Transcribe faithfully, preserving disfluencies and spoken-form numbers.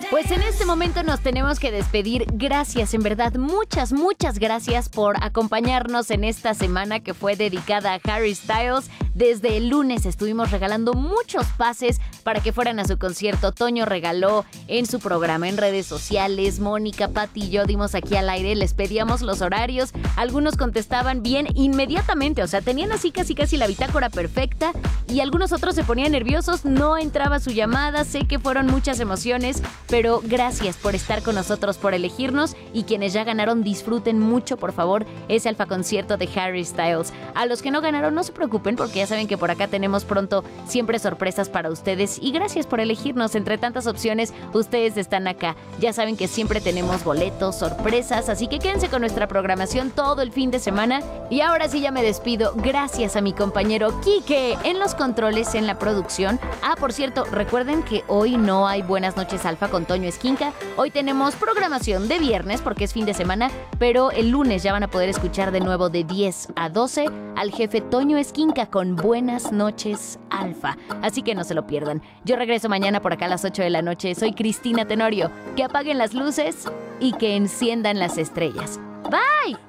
Pues en este momento nos tenemos que despedir. Gracias, en verdad, muchas, muchas gracias por acompañarnos en esta semana que fue dedicada a Harry Styles. Desde el lunes estuvimos regalando muchos pases para que fueran a su concierto. Toño regaló en su programa, en redes sociales. Mónica, Pati y yo dimos aquí al aire, les pedíamos los horarios. Algunos contestaban bien inmediatamente, o sea, tenían así casi casi la bitácora perfecta, y algunos otros se ponían nerviosos, no entraba su llamada. Sé que fueron muchas emociones, pero gracias por estar con nosotros, por elegirnos, y quienes ya ganaron, disfruten mucho, por favor, ese Alfa Concierto de Harry Styles. A los que no ganaron, no se preocupen, porque ya saben que por acá tenemos pronto siempre sorpresas para ustedes, y gracias por elegirnos. Entre tantas opciones, ustedes están acá. Ya saben que siempre tenemos boletos, sorpresas, así que quédense con nuestra programación todo el fin de semana. Y ahora sí ya me despido. Gracias a mi compañero Quique en los controles, en la producción. Ah, por cierto, recuerden que hoy no hay Buenas Noches Alfa con Toño Esquinca. Hoy tenemos programación de viernes porque es fin de semana, pero el lunes ya van a poder escuchar de nuevo de diez a doce al jefe Toño Esquinca con Buenas Noches Alfa. Así que no se lo pierdan. Yo regreso mañana por acá a las ocho de la noche. Soy Cristina Tenorio. Que apaguen las luces y que enciendan las estrellas. Bye.